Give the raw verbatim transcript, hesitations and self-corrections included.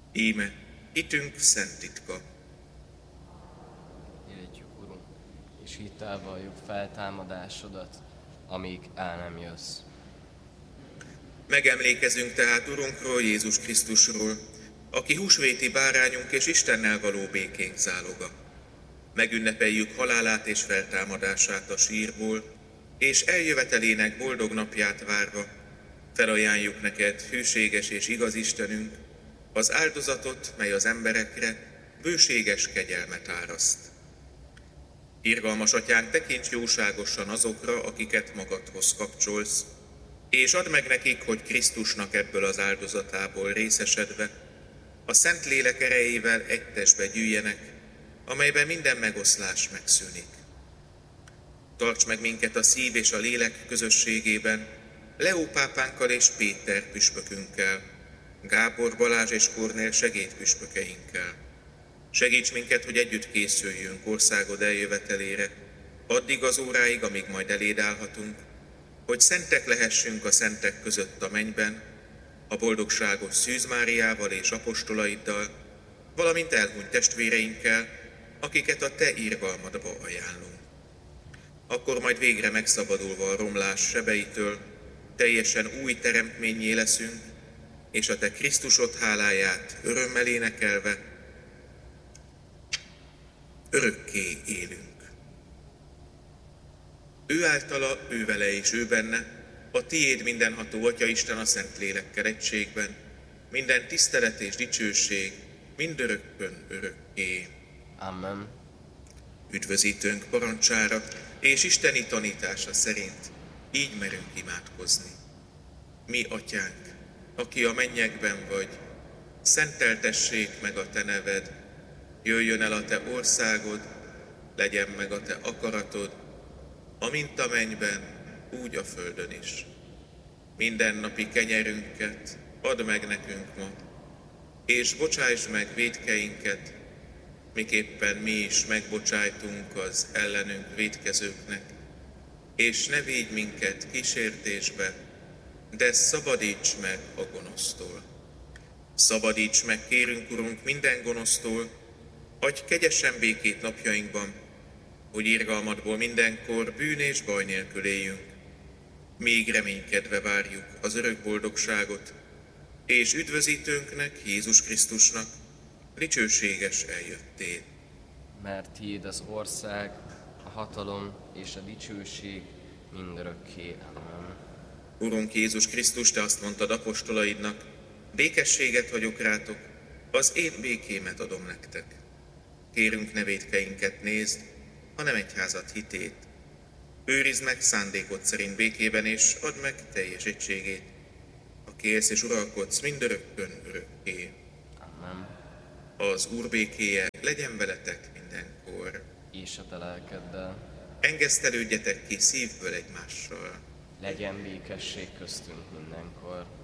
Íme, hitünk szent titka. Értjük, Urunk, és hittel valljuk feltámadásodat, amíg el nem jössz. Megemlékezünk tehát Urunkról, Jézus Krisztusról, aki húsvéti bárányunk és Istennel való békénk záloga. Megünnepeljük halálát és feltámadását a sírból, és eljövetelének boldog napját várva felajánljuk neked, hűséges és igaz Istenünk, az áldozatot, mely az emberekre bőséges kegyelmet áraszt. Irgalmas Atyánk, tekints jóságosan azokra, akiket magadhoz kapcsolsz, és add meg nekik, hogy Krisztusnak ebből az áldozatából részesedve, a Szentlélek erejével egy testbe gyűjjenek, amelyben minden megoszlás megszűnik. Tarts meg minket a szív és a lélek közösségében, Leó pápánkkal és Péter püspökünkkel, Gábor, Balázs és Kornél segédpüspökeinkkel. Segíts minket, hogy együtt készüljünk országod eljövetelére, addig az óráig, amíg majd eléd állhatunk, hogy szentek lehessünk a szentek között a mennyben, a boldogságos Szűz Máriával és apostolaiddal, valamint elhunyt testvéreinkkel, akiket a te irgalmadba ajánlunk. Akkor majd végre megszabadulva a romlás sebeitől, teljesen új teremtménnyé leszünk, és a te Krisztusod háláját örömmel énekelve örökké élünk. Ő általa, ő vele és ő benne, a tiéd mindenható Atya Isten a Szentlélekkel egységben, minden tisztelet és dicsőség mindörökkön örökké. Amen. Üdvözítőnk parancsára és isteni tanítása szerint így merünk imádkozni. Mi, Atyánk, aki a mennyekben vagy, szenteltessék meg a te neved, jöjjön el a te országod, legyen meg a te akaratod, amint a mennyben, úgy a földön is. Mindennapi kenyerünket add meg nekünk ma, és bocsásd meg vétkeinket, miképpen mi is megbocsájtunk az ellenünk vétkezőknek, és ne védj minket kísértésbe, de szabadíts meg a gonosztól. Szabadíts meg, kérünk, Urunk, minden gonosztól, adj kegyesen békét napjainkban, hogy irgalmadból mindenkor bűn és baj nélkül éljünk, míg reménykedve várjuk az örök boldogságot, és üdvözítőnknek, Jézus Krisztusnak dicsőséges eljöttét. Mert tiéd az ország, a hatalom és a dicsőség mindörökké. Amen. Urunk Jézus Krisztus, te azt mondtad apostolaidnak, békességet hagyok rátok, az én békémet adom nektek. Kérünk, ne vétkeinket nézd, hanem egyházad hitét. Őrizd meg szándékod szerint békében, és add meg teljes egységét, aki élsz és uralkodsz mindörökkön örökké. Amen. Az Úr békéje legyen veletek mindenkor. És a te lelkeddel. Engesztelődjetek ki szívből egymással. Legyen békesség köztünk mindenkor.